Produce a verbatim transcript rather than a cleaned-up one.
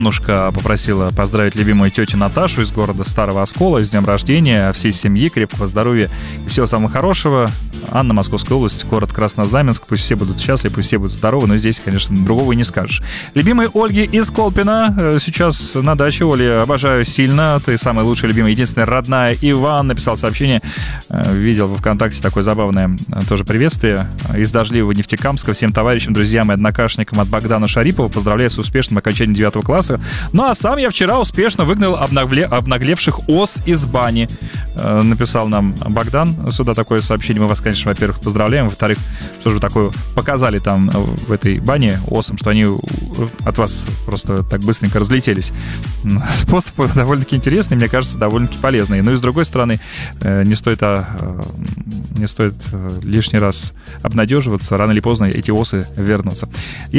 Аннушка попросила поздравить любимую тетю Наташу из города Старого Оскола с днем рождения, всей семьи, крепкого здоровья и всего самого хорошего. Анна, Московская область, город Краснознаменск. Пусть все будут счастливы, пусть все будут здоровы, но здесь, конечно, другого и не скажешь. Любимой Ольге из Колпина. Сейчас на даче. Оля, обожаю сильно. Ты самая лучшая, любимая, единственная родная. Иван написал сообщение. Видел во ВКонтакте такое забавное тоже приветствие из дождливого Нефтекамска. Всем товарищам, друзьям и однокашникам от Богдана Шарипова. Поздравляю с успешным окончанием девятого класса. Ну а сам я вчера успешно выгнал обнагле... обнаглевших ос из бани. Написал нам Богдан сюда такое сообщение. Мы вас, конечно, во-первых, поздравляем. Во-вторых, что же вы такое показали там в этой бане осам, что они от вас просто так быстренько разлетелись. Способ довольно-таки интересный, мне кажется, довольно-таки полезный. Ну и с другой стороны, не стоит, а, не стоит лишний раз обнадеживаться. Рано или поздно эти осы вернутся.